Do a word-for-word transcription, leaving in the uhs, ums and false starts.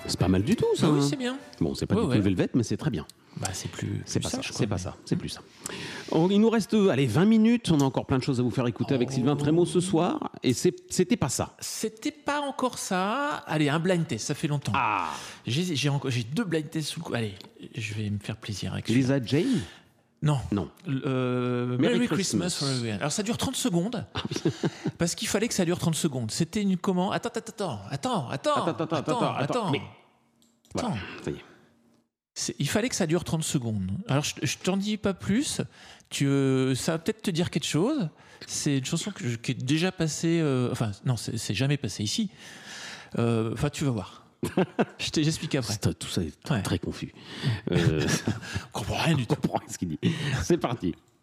C'est pas mal du tout, ça. Ah oui, hein. c'est bien. Bon, c'est pas Ouais, du ouais. tout le Velvet, mais c'est très bien. Bah, c'est plus. C'est plus pas ça, sage, c'est quoi, pas mais- ça, c'est plus ça. On- il nous reste, allez, vingt minutes. On a encore plein de choses à vous faire écouter avec Oh. Sylvain Trémaux ce soir. Et c'est- c'était pas ça. C'était pas encore ça. Allez, un blind test, ça fait longtemps. Ah, J'ai, j'ai, encore, j'ai deux blind tests sous le coup. Allez, je vais me faire plaisir avec celui-là. Lisa Jane. Non. Non. Euh, Merry Merry, Christmas. Christmas. for everyone. Alors ça dure trente secondes. Parce qu'il fallait que ça dure trente secondes. C'était une comment Attends, attends, attends, attends, attends, Attends, attends, attends, attends, mais- Attends. Voilà, ça y est. C'est- il fallait que ça dure trente secondes. Alors je, je t'en dis pas plus. Tu, euh, ça va peut-être te dire quelque chose. C'est une chanson que je- qui est déjà passée. euh, enfin, non, c'est, c'est jamais passé ici. Euh, Enfin, tu vas voir. je t'ai- j'explique après. C'est- Tout ça est Ouais. très confus. Euh, Je comprends rien du on tout. comprend ce qu'il dit. C'est parti.